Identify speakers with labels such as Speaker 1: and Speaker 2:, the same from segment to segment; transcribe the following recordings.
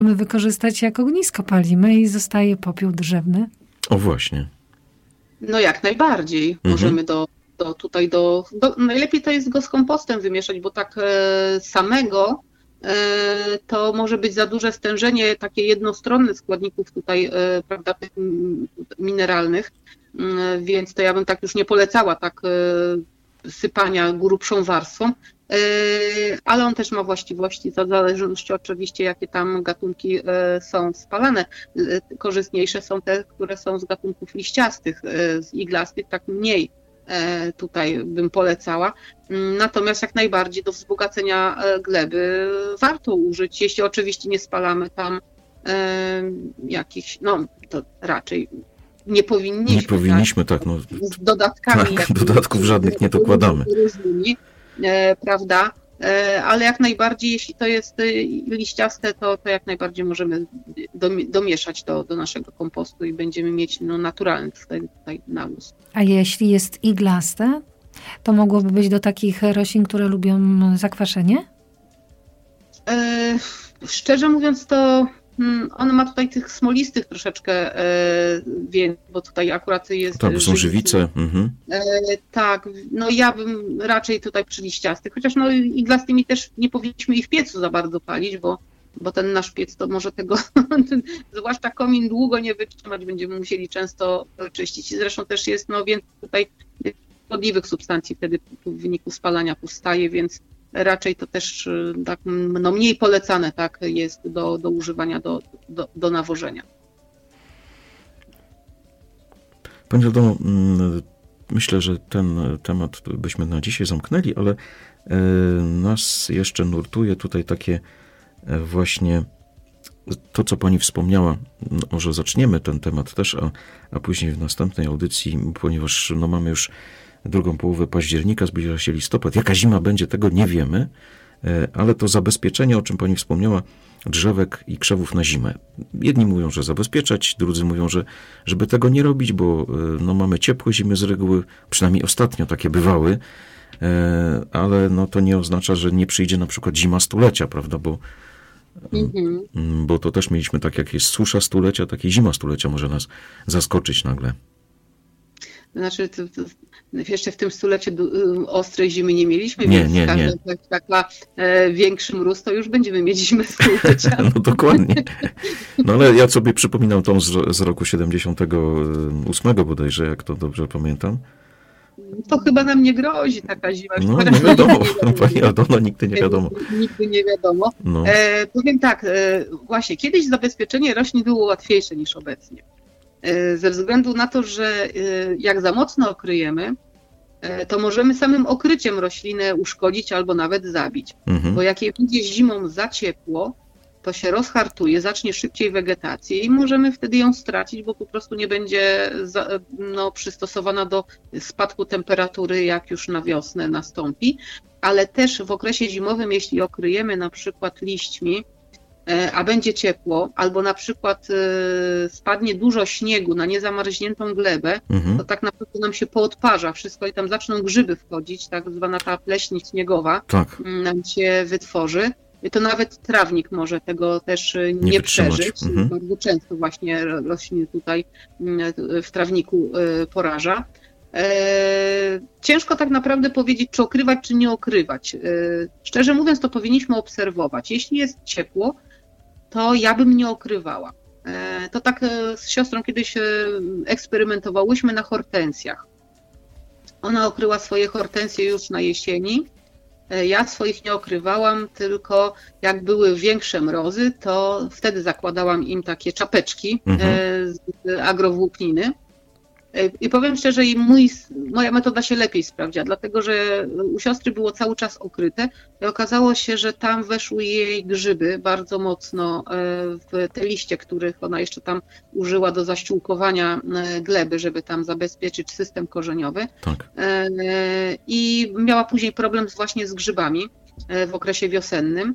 Speaker 1: wykorzystać jak ognisko palimy i zostaje popiół drzewny.
Speaker 2: O właśnie.
Speaker 3: No jak najbardziej. Możemy najlepiej to jest go z kompostem wymieszać, bo tak samego to może być za duże stężenie, takie jednostronne składników tutaj, prawda, mineralnych, więc to ja bym tak już nie polecała tak sypania grubszą warstwą, ale on też ma właściwości, w zależności oczywiście jakie tam gatunki są spalane. Korzystniejsze są te, które są z gatunków liściastych, z iglastych tak mniej tutaj bym polecała. Natomiast jak najbardziej do wzbogacenia gleby warto użyć, jeśli oczywiście nie spalamy tam jakichś, no to raczej nie powinniśmy.
Speaker 2: Nie powinniśmy, tak. No,
Speaker 3: z dodatkami.
Speaker 2: Tak, dodatków żadnych nie dokładamy.
Speaker 3: Różnymi, prawda? Ale jak najbardziej, jeśli to jest liściaste, to jak najbardziej możemy domieszać do naszego kompostu i będziemy mieć naturalny tutaj nawóz.
Speaker 1: A jeśli jest iglaste, to mogłoby być do takich roślin, które lubią zakwaszenie?
Speaker 3: Szczerze mówiąc, to on ma tutaj tych smolistych troszeczkę więcej, bo tutaj akurat jest...
Speaker 2: Tak, bo są żywice.
Speaker 3: Tak, no ja bym raczej tutaj przy liściastych, chociaż iglastymi też nie powinniśmy ich w piecu za bardzo palić, bo ten nasz piec to może tego, zwłaszcza komin długo nie wytrzymać, będziemy musieli często czyścić. I zresztą też jest więcej tutaj szkodliwych substancji wtedy w wyniku spalania powstaje, więc raczej to też tak, mniej polecane tak jest do używania do nawożenia.
Speaker 2: Pani Aldona, myślę, że ten temat byśmy na dzisiaj zamknęli, ale nas jeszcze nurtuje tutaj takie właśnie to, co pani wspomniała. Może zaczniemy ten temat też, a później w następnej audycji, ponieważ mamy już drugą połowę października, zbliża się listopad. Jaka zima będzie, tego nie wiemy, ale to zabezpieczenie, o czym pani wspomniała, drzewek i krzewów na zimę. Jedni mówią, że zabezpieczać, drudzy mówią, że żeby tego nie robić, bo mamy ciepłe zimy z reguły, przynajmniej ostatnio takie bywały, ale to nie oznacza, że nie przyjdzie na przykład zima stulecia, prawda, bo to też mieliśmy tak, jak jest susza stulecia, tak i zima stulecia może nas zaskoczyć nagle.
Speaker 3: Znaczy, jeszcze w tym stuleciu ostrej zimy nie mieliśmy,
Speaker 2: nie.
Speaker 3: Jak taka większy mróz, to już będziemy mieć zimę stulecia.
Speaker 2: No dokładnie. No ale ja sobie przypominam tą z roku 78 bodajże, jak to dobrze pamiętam.
Speaker 3: To chyba nam nie grozi taka zima.
Speaker 2: No nie wiadomo, pani Aldono, nigdy nie wiadomo.
Speaker 3: Nigdy nie wiadomo.
Speaker 2: No.
Speaker 3: Powiem tak, właśnie, kiedyś zabezpieczenie roślin było łatwiejsze niż obecnie. Ze względu na to, że jak za mocno okryjemy, to możemy samym okryciem roślinę uszkodzić albo nawet zabić. Bo jak jej będzie zimą za ciepło, to się rozhartuje, zacznie szybciej wegetację i możemy wtedy ją stracić, bo po prostu nie będzie przystosowana do spadku temperatury, jak już na wiosnę nastąpi. Ale też w okresie zimowym, jeśli okryjemy na przykład liśćmi, a będzie ciepło, albo na przykład spadnie dużo śniegu na niezamarzniętą glebę, to tak naprawdę nam się poodparza wszystko i tam zaczną grzyby wchodzić, tak zwana ta pleśń śniegowa nam się wytworzy. I to nawet trawnik może tego też nie przeżyć. Bardzo często właśnie rośliny tutaj w trawniku poraża. Ciężko tak naprawdę powiedzieć, czy okrywać, czy nie okrywać. Szczerze mówiąc, to powinniśmy obserwować. Jeśli jest ciepło, to ja bym nie okrywała. To tak z siostrą kiedyś eksperymentowałyśmy na hortensjach. Ona okryła swoje hortensje już na jesieni. Ja swoich nie okrywałam, tylko jak były większe mrozy, to wtedy zakładałam im takie czapeczki z agrowłókniny. I powiem szczerze, moja metoda się lepiej sprawdziła, dlatego że u siostry było cały czas okryte i okazało się, że tam weszły jej grzyby bardzo mocno w te liście, których ona jeszcze tam użyła do zaściółkowania gleby, żeby tam zabezpieczyć system korzeniowy.
Speaker 2: Tak.
Speaker 3: I miała później problem właśnie z grzybami w okresie wiosennym.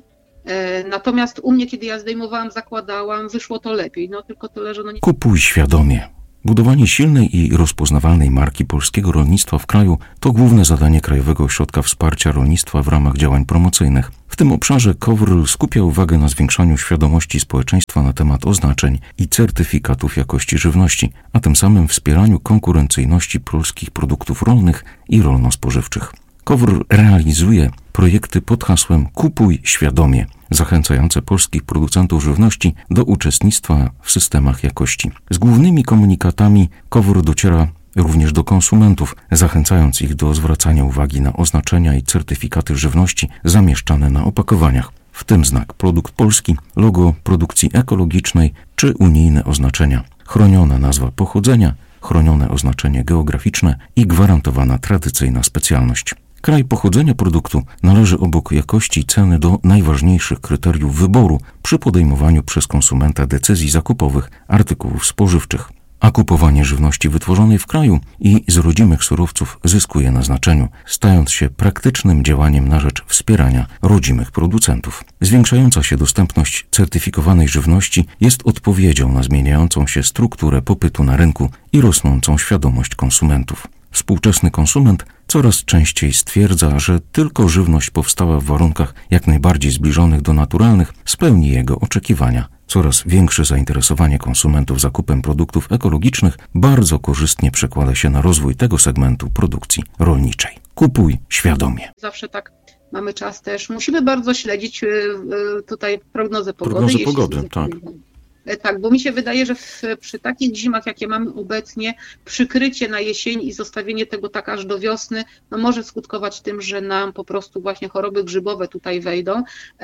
Speaker 3: Natomiast u mnie, kiedy ja zdejmowałam, zakładałam, wyszło to lepiej. Tylko tyle, że
Speaker 4: Kupuj świadomie. Budowanie silnej i rozpoznawalnej marki polskiego rolnictwa w kraju to główne zadanie Krajowego Ośrodka Wsparcia Rolnictwa w ramach działań promocyjnych. W tym obszarze KOWR skupia uwagę na zwiększaniu świadomości społeczeństwa na temat oznaczeń i certyfikatów jakości żywności, a tym samym wspieraniu konkurencyjności polskich produktów rolnych i rolno-spożywczych. KOWR realizuje projekty pod hasłem Kupuj świadomie, zachęcające polskich producentów żywności do uczestnictwa w systemach jakości. Z głównymi komunikatami KOWR dociera również do konsumentów, zachęcając ich do zwracania uwagi na oznaczenia i certyfikaty żywności zamieszczane na opakowaniach, w tym znak produkt polski, logo produkcji ekologicznej czy unijne oznaczenia, chroniona nazwa pochodzenia, chronione oznaczenie geograficzne i gwarantowana tradycyjna specjalność. Kraj pochodzenia produktu należy obok jakości i ceny do najważniejszych kryteriów wyboru przy podejmowaniu przez konsumenta decyzji zakupowych artykułów spożywczych. A kupowanie żywności wytworzonej w kraju i z rodzimych surowców zyskuje na znaczeniu, stając się praktycznym działaniem na rzecz wspierania rodzimych producentów. Zwiększająca się dostępność certyfikowanej żywności jest odpowiedzią na zmieniającą się strukturę popytu na rynku i rosnącą świadomość konsumentów. Współczesny konsument coraz częściej stwierdza, że tylko żywność powstała w warunkach jak najbardziej zbliżonych do naturalnych spełni jego oczekiwania. Coraz większe zainteresowanie konsumentów zakupem produktów ekologicznych bardzo korzystnie przekłada się na rozwój tego segmentu produkcji rolniczej. Kupuj świadomie.
Speaker 3: Zawsze tak mamy czas też. Musimy bardzo śledzić tutaj prognozę pogody.
Speaker 2: Prognozę pogody, tak.
Speaker 3: Tak, bo mi się wydaje, że przy takich zimach, jakie mamy obecnie, przykrycie na jesień i zostawienie tego tak aż do wiosny, no może skutkować tym, że nam po prostu właśnie choroby grzybowe tutaj wejdą,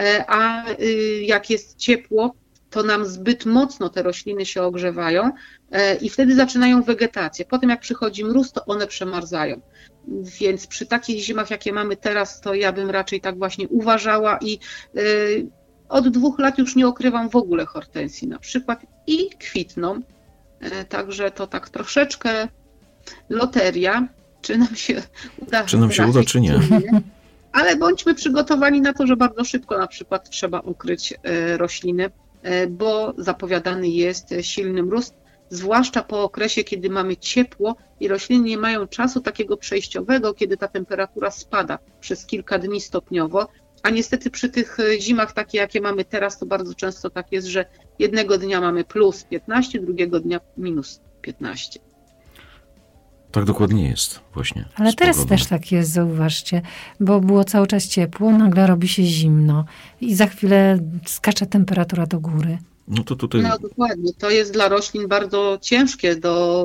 Speaker 3: a jak jest ciepło, to nam zbyt mocno te rośliny się ogrzewają i wtedy zaczynają wegetację. Potem jak przychodzi mróz, to one przemarzają. Więc przy takich zimach, jakie mamy teraz, to ja bym raczej tak właśnie uważała i od 2 lat już nie okrywam w ogóle hortensji na przykład i kwitną. Także to tak troszeczkę loteria, czy nam się uda.
Speaker 2: Czy nam się uda, czy nie.
Speaker 3: Ale bądźmy przygotowani na to, że bardzo szybko na przykład trzeba okryć rośliny, bo zapowiadany jest silny mróz, zwłaszcza po okresie, kiedy mamy ciepło i rośliny nie mają czasu takiego przejściowego, kiedy ta temperatura spada przez kilka dni stopniowo. A niestety przy tych zimach, takie jakie mamy teraz, to bardzo często tak jest, że jednego dnia mamy plus 15, drugiego dnia minus 15.
Speaker 2: Tak dokładnie jest właśnie.
Speaker 1: Ale teraz też tak jest, zauważcie, bo było cały czas ciepło, nagle robi się zimno i za chwilę skacze temperatura do góry.
Speaker 2: No to tutaj...
Speaker 3: No dokładnie, to jest dla roślin bardzo ciężkie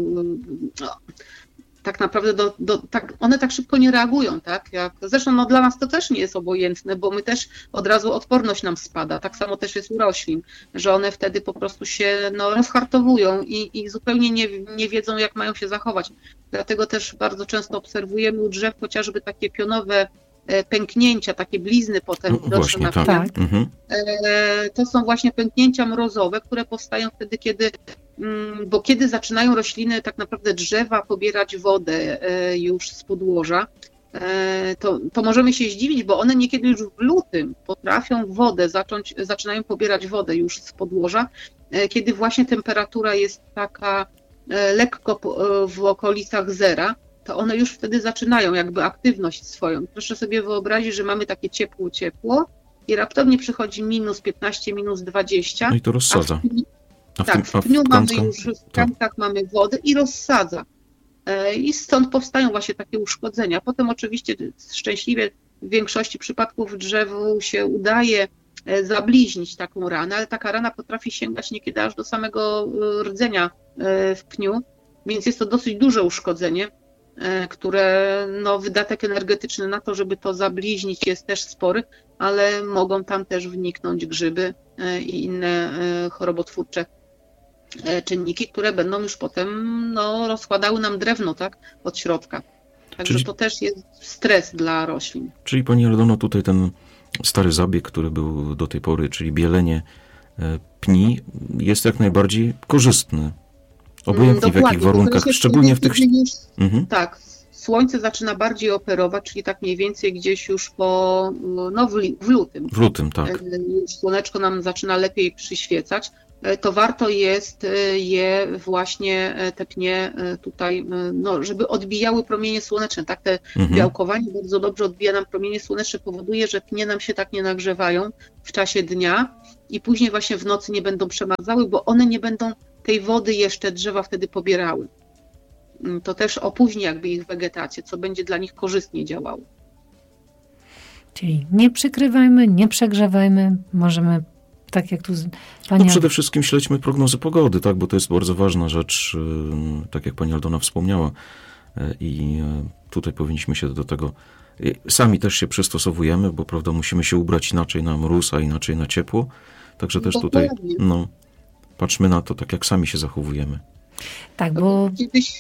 Speaker 3: tak naprawdę tak, one tak szybko nie reagują, tak? Zresztą dla nas to też nie jest obojętne, bo my też od razu odporność nam spada. Tak samo też jest u roślin, że one wtedy po prostu się rozhartowują i zupełnie nie wiedzą, jak mają się zachować. Dlatego też bardzo często obserwujemy u drzew chociażby takie pionowe pęknięcia, takie blizny potem widoczne na
Speaker 1: tak.
Speaker 3: To są właśnie pęknięcia mrozowe, które powstają wtedy, bo kiedy zaczynają rośliny, tak naprawdę drzewa, pobierać wodę już z podłoża, to możemy się zdziwić, bo one niekiedy już w lutym potrafią zaczynają pobierać wodę już z podłoża, kiedy właśnie temperatura jest taka lekko w okolicach zera, to one już wtedy zaczynają jakby aktywność swoją. Proszę sobie wyobrazić, że mamy takie ciepło i raptownie przychodzi minus 15, minus 20.
Speaker 2: No i to rozsadza.
Speaker 3: W dniu mamy już w tkankach mamy wodę i rozsadza. I stąd powstają właśnie takie uszkodzenia. Potem oczywiście szczęśliwie w większości przypadków drzewu się udaje zabliźnić taką ranę, ale taka rana potrafi sięgać niekiedy aż do samego rdzenia w pniu, więc jest to dosyć duże uszkodzenie, które wydatek energetyczny na to, żeby to zabliźnić, jest też spory, ale mogą tam też wniknąć grzyby i inne chorobotwórcze czynniki, które będą już potem rozkładały nam drewno, tak, od środka. Także to też jest stres dla roślin. Czyli
Speaker 2: pani Aldono, tutaj ten stary zabieg, który był do tej pory, czyli bielenie pni, jest jak najbardziej korzystny. Obojętnie w jakich warunkach, szczególnie w tych...
Speaker 3: Tak, słońce zaczyna bardziej operować, czyli tak mniej więcej gdzieś już w lutym.
Speaker 2: W lutym, tak.
Speaker 3: Słoneczko nam zaczyna lepiej przyświecać, to warto jest je właśnie, te pnie tutaj, no, żeby odbijały promienie słoneczne. Tak, te białkowanie bardzo dobrze odbija nam promienie słoneczne, powoduje, że pnie nam się tak nie nagrzewają w czasie dnia i później właśnie w nocy nie będą przemarzały, bo one nie będą tej wody jeszcze drzewa wtedy pobierały. To też opóźni jakby ich wegetację, co będzie dla nich korzystnie działało.
Speaker 1: Czyli nie przykrywajmy, nie przegrzewajmy, możemy, tak jak tu pani...
Speaker 2: No przede wszystkim śledźmy prognozy pogody, tak, bo to jest bardzo ważna rzecz, tak jak pani Aldona wspomniała, i tutaj powinniśmy się do tego, sami też się przystosowujemy, bo prawda, musimy się ubrać inaczej na mróz, a inaczej na ciepło, także też tutaj, no, patrzmy na to, tak jak sami się zachowujemy.
Speaker 1: Tak, bo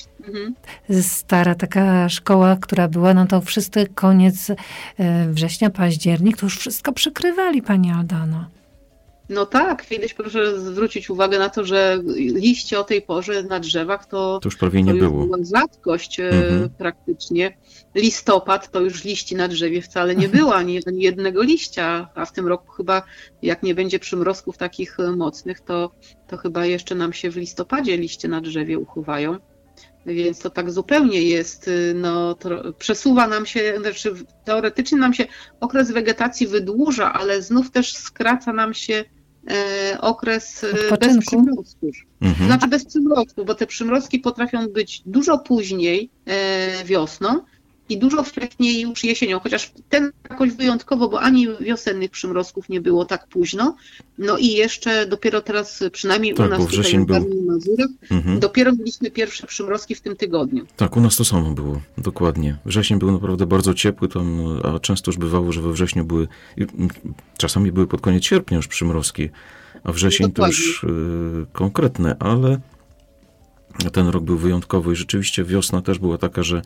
Speaker 1: stara taka szkoła, która była, no to wszyscy koniec września, październik, to już wszystko przykrywali, pani Aldona.
Speaker 3: No tak, kiedyś proszę zwrócić uwagę na to, że liście o tej porze na drzewach to
Speaker 2: już prawie nie było.
Speaker 3: Była rzadkość praktycznie. Listopad to już liści na drzewie wcale nie było, ani jednego liścia, a w tym roku chyba jak nie będzie przymrozków takich mocnych, to chyba jeszcze nam się w listopadzie liście na drzewie uchowają. Więc to tak zupełnie jest, no przesuwa nam się, znaczy teoretycznie nam się okres wegetacji wydłuża, ale znów też skraca nam się okres bez przymrozków. Znaczy bez przymrozków, bo te przymrozki potrafią być dużo później wiosną i dużo wcześniej już jesienią, chociaż ten jakoś wyjątkowo, bo ani wiosennych przymrozków nie było tak późno. No i jeszcze dopiero teraz, przynajmniej
Speaker 2: tak,
Speaker 3: u nas tutaj na Mazurach, dopiero mieliśmy pierwsze przymrozki w tym tygodniu.
Speaker 2: Tak, u nas to samo było, dokładnie. Wrzesień był naprawdę bardzo ciepły, tam, a często już bywało, że we wrześniu były, czasami były pod koniec sierpnia już przymrozki, a wrzesień to już konkretne, ale ten rok był wyjątkowy i rzeczywiście wiosna też była taka, że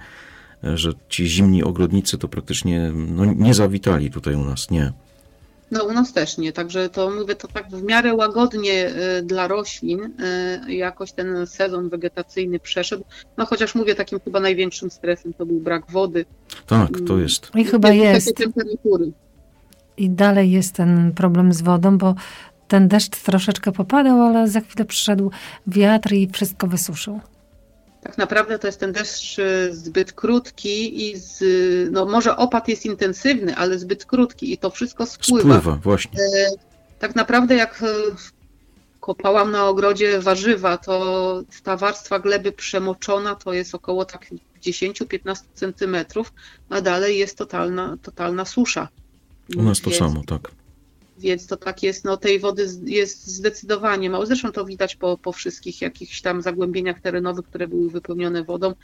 Speaker 2: ci zimni ogrodnicy to praktycznie nie zawitali tutaj u nas, nie.
Speaker 3: No u nas też nie, także to mówię to tak w miarę łagodnie dla roślin jakoś ten sezon wegetacyjny przeszedł, no chociaż mówię takim chyba największym stresem to był brak wody.
Speaker 2: Tak, to jest.
Speaker 1: I chyba jest.
Speaker 3: Temperatury.
Speaker 1: I dalej jest ten problem z wodą, bo ten deszcz troszeczkę popadał, ale za chwilę przyszedł wiatr i wszystko wysuszył.
Speaker 3: Tak naprawdę to jest ten deszcz zbyt krótki i no może opad jest intensywny, ale zbyt krótki i to wszystko spływa.
Speaker 2: Właśnie.
Speaker 3: Tak naprawdę jak kopałam na ogrodzie warzywa, to ta warstwa gleby przemoczona to jest około tak 10-15 centymetrów, a dalej jest totalna susza.
Speaker 2: U nas to samo, tak.
Speaker 3: Więc to tak jest, no tej wody jest zdecydowanie mało. Zresztą to widać po wszystkich jakichś tam zagłębieniach terenowych, które były wypełnione wodą,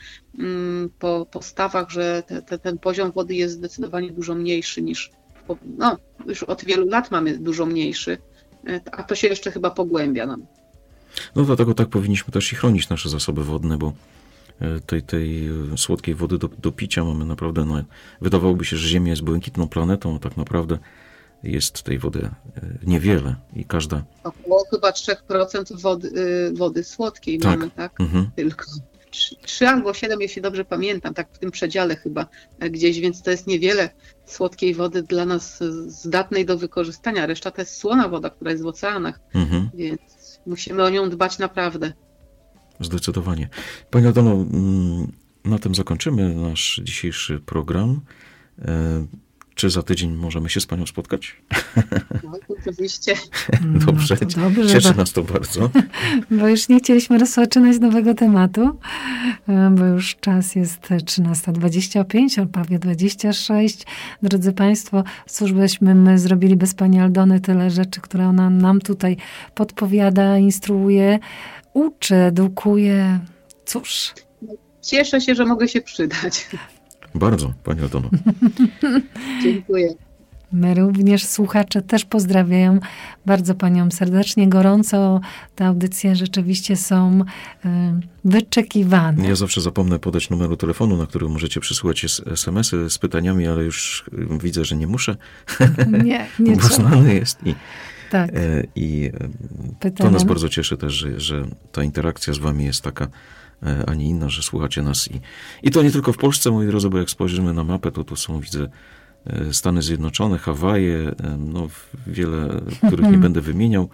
Speaker 3: po stawach, że ten poziom wody jest zdecydowanie dużo mniejszy niż, no już od wielu lat mamy dużo mniejszy, a to się jeszcze chyba pogłębia nam.
Speaker 2: No dlatego tak powinniśmy też i chronić nasze zasoby wodne, bo tej słodkiej wody do picia mamy naprawdę, no, wydawałoby się, że Ziemia jest błękitną planetą, a tak naprawdę jest tej wody niewiele i każda...
Speaker 3: Około chyba 3% wody słodkiej
Speaker 2: tak.
Speaker 3: mamy, tak? Tylko 3 albo 7, jeśli dobrze pamiętam, tak w tym przedziale chyba gdzieś, więc to jest niewiele słodkiej wody dla nas zdatnej do wykorzystania. Reszta to jest słona woda, która jest w oceanach, więc musimy o nią dbać naprawdę.
Speaker 2: Zdecydowanie. Pani Aldono, na tym zakończymy nasz dzisiejszy program. Czy za tydzień możemy się z panią spotkać?
Speaker 3: No, oczywiście.
Speaker 2: Dobrze, no dobrze, cieszy nas to bardzo.
Speaker 1: Bo już nie chcieliśmy rozpoczynać nowego tematu, bo już czas jest 13:25, prawie 26. Drodzy Państwo, cóż byśmy my zrobili bez pani Aldony, tyle rzeczy, które ona nam tutaj podpowiada, instruuje, uczy, edukuje. Cóż.
Speaker 3: Cieszę się, że mogę się przydać.
Speaker 2: Bardzo, pani Aldono.
Speaker 3: Dziękuję.
Speaker 1: My również, słuchacze też pozdrawiają bardzo panią serdecznie, gorąco. Te audycje rzeczywiście są wyczekiwane.
Speaker 2: Ja zawsze zapomnę podać numeru telefonu, na który możecie przysyłać SMS-y z pytaniami, ale już widzę, że nie muszę.
Speaker 1: Nie
Speaker 2: bo znany jest
Speaker 1: tak.
Speaker 2: I to nas bardzo cieszy też, że ta interakcja z wami jest taka, a nie inna, że słuchacie nas. I to nie tylko w Polsce, moi drodzy, bo jak spojrzymy na mapę, to tu są, widzę, Stany Zjednoczone, Hawaje, no wiele, których nie będę wymieniał,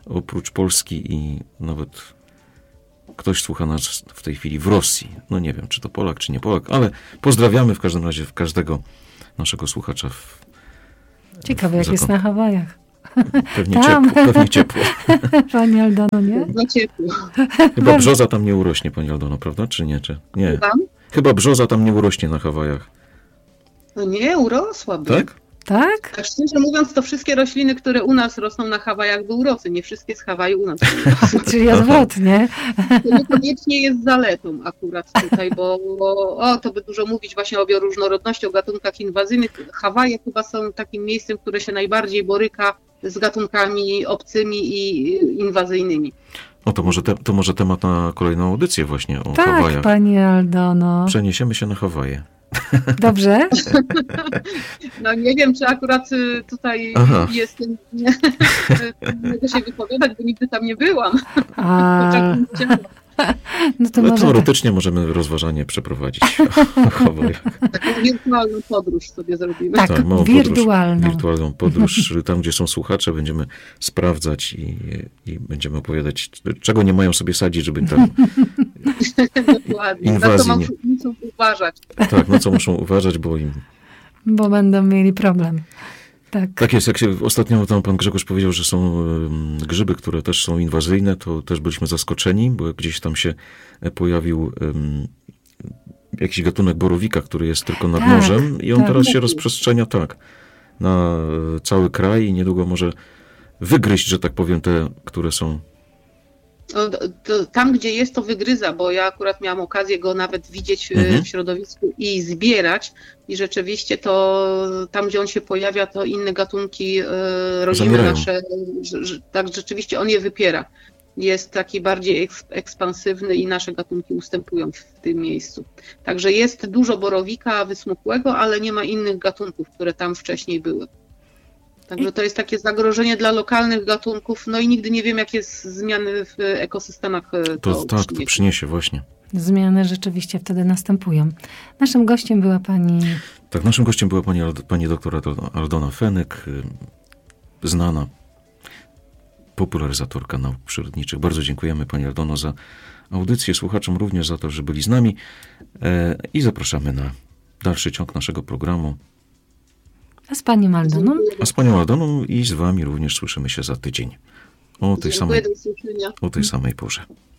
Speaker 2: oprócz Polski i nawet ktoś słucha nas w tej chwili w Rosji. No nie wiem, czy to Polak, czy nie Polak, ale pozdrawiamy w każdym razie każdego naszego słuchacza.
Speaker 1: Ciekawe, jak jest na Hawajach.
Speaker 2: Pewnie ciepło.
Speaker 1: Pani Aldono, nie?
Speaker 3: No ciepło.
Speaker 2: Chyba brzoza tam nie urośnie, pani Aldono, prawda? Czy nie? Nie. Chyba brzoza tam nie urośnie na Hawajach.
Speaker 3: No nie, urosłaby.
Speaker 2: Tak?
Speaker 1: Tak?
Speaker 3: Tak szczerze mówiąc, to wszystkie rośliny, które u nas rosną na Hawajach, by urosły. Nie wszystkie z Hawaju u nas urosły.
Speaker 1: Czyli odwrotnie.
Speaker 3: To niekoniecznie jest zaletą akurat tutaj, bo to by dużo mówić właśnie o bioróżnorodności, o gatunkach inwazyjnych. Hawaje chyba są takim miejscem, które się najbardziej boryka z gatunkami obcymi i inwazyjnymi.
Speaker 2: No to może temat na kolejną audycję właśnie o Hawajach.
Speaker 1: Tak, pani Aldono.
Speaker 2: Przeniesiemy się na Hawaje.
Speaker 1: Dobrze?
Speaker 3: No nie wiem, czy akurat tutaj jestem, mogę się wypowiadać, bo nigdy tam nie byłam.
Speaker 1: No to
Speaker 2: może teoretycznie możemy rozważanie przeprowadzić o Hawajach.
Speaker 3: Taką wirtualną podróż sobie zrobimy.
Speaker 1: Tak,
Speaker 2: wirtualną podróż. Tam, gdzie są słuchacze, będziemy sprawdzać i będziemy opowiadać, czego nie mają sobie sadzić, żeby tam inwazji nie...
Speaker 3: muszą uważać.
Speaker 2: Tak, na co muszą uważać,
Speaker 1: bo będą mieli problem.
Speaker 2: Tak jest, jak się ostatnio tam pan Grzegorz powiedział, że są grzyby, które też są inwazyjne, to też byliśmy zaskoczeni, bo gdzieś tam się pojawił jakiś gatunek borowika, który jest tylko nad morzem i on teraz się rozprzestrzenia na cały kraj i niedługo może wygryźć, że tak powiem, te, które są...
Speaker 3: Tam, gdzie jest, to wygryza, bo ja akurat miałam okazję go nawet widzieć w środowisku i zbierać i rzeczywiście to tam, gdzie on się pojawia, to inne gatunki rodzimy nasze, tak rzeczywiście on je wypiera. Jest taki bardziej ekspansywny i nasze gatunki ustępują w tym miejscu. Także jest dużo borowika wysmukłego, ale nie ma innych gatunków, które tam wcześniej były. Także to jest takie zagrożenie dla lokalnych gatunków, no i nigdy nie wiem, jakie zmiany w ekosystemach to
Speaker 2: przyniesie właśnie.
Speaker 1: Zmiany rzeczywiście wtedy następują. Naszym gościem była pani...
Speaker 2: Tak, naszym gościem była pani doktor Aldona Fenyk, znana popularyzatorka nauk przyrodniczych. Bardzo dziękujemy pani Aldono za audycję, słuchaczom również za to, że byli z nami i zapraszamy na dalszy ciąg naszego programu.
Speaker 1: A z panią Aldoną?
Speaker 2: A z panią Aldoną i z wami również słyszymy się za tydzień. O tej samej porze.